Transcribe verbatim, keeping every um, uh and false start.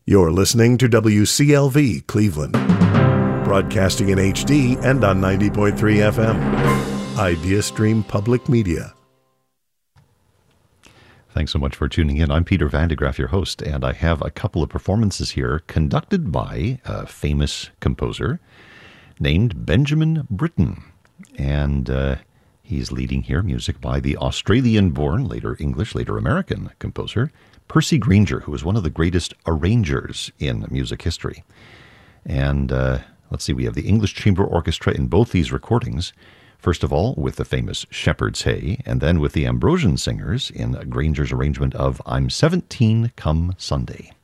You're listening to W C L V Cleveland, broadcasting in H D and on ninety point three F M. IdeaStream Public Media. Thanks so much for tuning in. I'm Peter Van de Graaff, your host, and I have a couple of performances here conducted by a famous composer named Benjamin Britten. And uh, he's leading here music by the Australian-born, later English, later American composer, Percy Grainger, who is one of the greatest arrangers in music history. And uh, let's see, we have the English Chamber Orchestra in both these recordings. First of all, with the famous Shepherd's Hey, and then with the Ambrosian Singers in Grainger's arrangement of I'm seventeen Come Sunday.